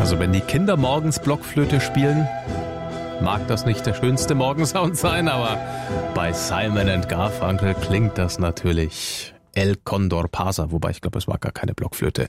Also wenn die Kinder morgens Blockflöte spielen, mag das nicht der schönste Morgensound sein, aber bei Simon & Garfunkel klingt das natürlich El Condor Pasa, wobei ich glaube, es war gar keine Blockflöte.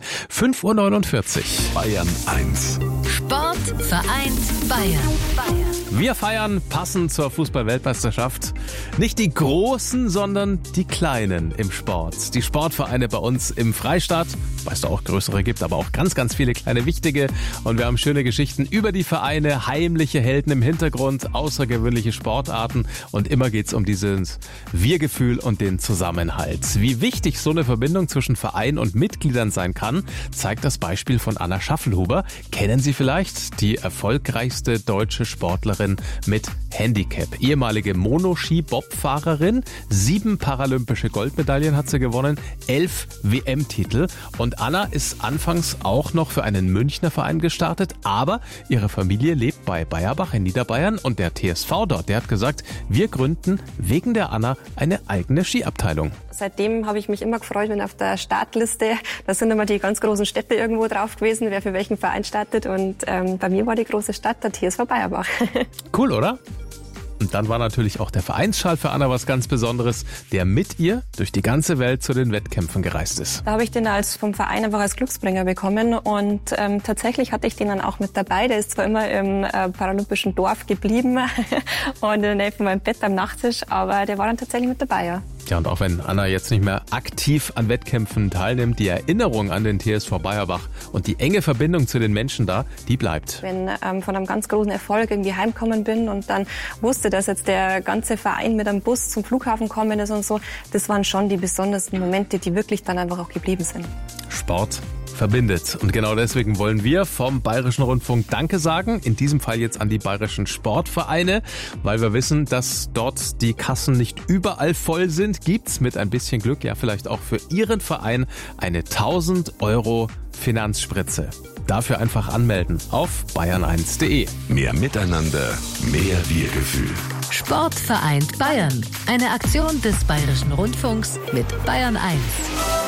5:49 Uhr. Bayern 1. Sport vereint Bayern. Wir feiern passend zur Fußball-Weltmeisterschaft nicht die Großen, sondern die Kleinen im Sport. Die Sportvereine bei uns im Freistaat, weil es da auch größere gibt, aber auch ganz, ganz viele kleine wichtige. Und wir haben schöne Geschichten über die Vereine, heimliche Helden im Hintergrund, außergewöhnliche Sportarten. Und immer geht's um dieses Wir-Gefühl und den Zusammenhalt. Wie wichtig so eine Verbindung zwischen Verein und Mitgliedern sein kann, zeigt das Beispiel von Anna Schaffelhuber. Kennen Sie vielleicht die erfolgreichste deutsche Sportlerin mit Handicap. Ehemalige Monoski-Bob-Fahrerin, 7 paralympische Goldmedaillen hat sie gewonnen, 11 WM-Titel. Und Anna ist anfangs auch noch für einen Münchner Verein gestartet, aber ihre Familie lebt bei Bayerbach in Niederbayern und der TSV dort, der hat gesagt, wir gründen wegen der Anna eine eigene Skiabteilung. Seitdem habe ich mich immer gefreut, wenn auf der Startliste, da sind immer die ganz großen Städte irgendwo drauf gewesen, wer für welchen Verein startet. Und bei mir war die große Stadt der TSV Bayerbach. Cool, oder? Und dann war natürlich auch der Vereinsschal für Anna was ganz Besonderes, der mit ihr durch die ganze Welt zu den Wettkämpfen gereist ist. Da habe ich den vom Verein einfach als Glücksbringer bekommen und tatsächlich hatte ich den dann auch mit dabei. Der ist zwar immer im paralympischen Dorf geblieben und in der Nähe von meinem Bett am Nachttisch, aber der war dann tatsächlich mit dabei, ja. Ja, und auch wenn Anna jetzt nicht mehr aktiv an Wettkämpfen teilnimmt, die Erinnerung an den TSV Bayerbach und die enge Verbindung zu den Menschen da, die bleibt. Wenn von einem ganz großen Erfolg irgendwie heimgekommen bin und dann wusste, dass jetzt der ganze Verein mit einem Bus zum Flughafen kommen ist und so, das waren schon die besondersten Momente, die wirklich dann einfach auch geblieben sind. Sport verbindet. Und genau deswegen wollen wir vom Bayerischen Rundfunk Danke sagen, in diesem Fall jetzt an die bayerischen Sportvereine, weil wir wissen, dass dort die Kassen nicht überall voll sind. Gibt's mit ein bisschen Glück ja vielleicht auch für Ihren Verein eine 1.000 € Finanzspritze. Dafür einfach anmelden auf bayern1.de. Mehr Miteinander, mehr Wir-Gefühl. Sport vereint Bayern. Eine Aktion des Bayerischen Rundfunks mit Bayern 1.